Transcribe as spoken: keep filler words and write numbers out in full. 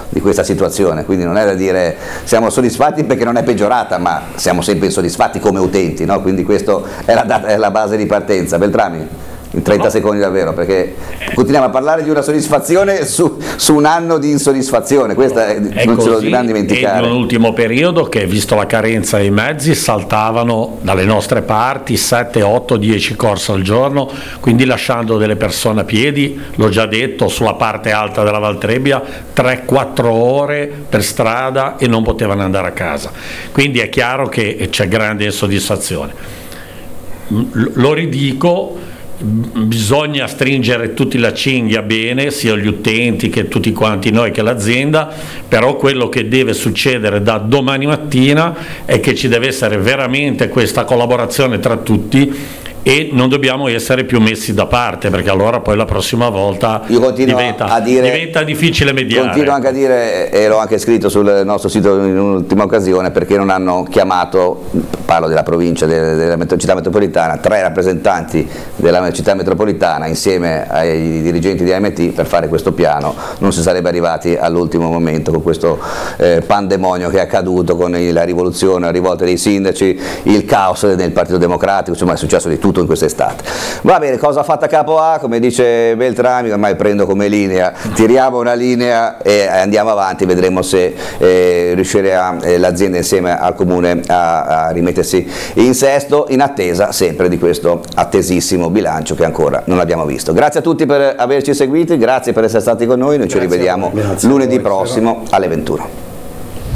di questa situazione, quindi non è da dire siamo soddisfatti perché non è peggiorata, ma siamo sempre insoddisfatti come utenti, no? Quindi questa è la, è la base di partenza. Beltrami, in trenta no. secondi davvero, perché continuiamo a parlare di una soddisfazione su, su un anno di insoddisfazione, questa è, è non così, ce lo dobbiamo dimenticare. E di un ultimo periodo che, visto la carenza dei mezzi, saltavano dalle nostre parti sette, otto, dieci corse al giorno, quindi lasciando delle persone a piedi, l'ho già detto, sulla parte alta della Valtrebbia tre quattro ore per strada e non potevano andare a casa, quindi è chiaro che c'è grande insoddisfazione. Lo ridico, bisogna stringere tutti la cinghia bene, sia gli utenti che tutti quanti noi che l'azienda, però quello che deve succedere da domani mattina è che ci deve essere veramente questa collaborazione tra tutti e non dobbiamo essere più messi da parte, perché allora poi la prossima volta diventa, a dire, diventa difficile mediare. Continuo anche a dire, e l'ho anche scritto sul nostro sito in un'ultima occasione, perché non hanno chiamato, parlo della provincia, della, della città metropolitana, tre rappresentanti della città metropolitana insieme ai dirigenti di A M T per fare questo piano. Non si sarebbe arrivati all'ultimo momento con questo eh, pandemonio che è accaduto, con la rivoluzione, la rivolta dei sindaci, il caos nel Partito Democratico, insomma è successo di tutto in quest'estate. Va bene, cosa ha fatto Capo A? Come dice Beltrami, ormai prendo come linea, tiriamo una linea e andiamo avanti, vedremo se eh, riuscirà eh, l'azienda insieme al comune a, a rimettersi in sesto, in attesa sempre di questo attesissimo bilancio che ancora non abbiamo visto. Grazie a tutti per averci seguiti, grazie per essere stati con noi, noi grazie ci rivediamo lunedì prossimo alle ventuno.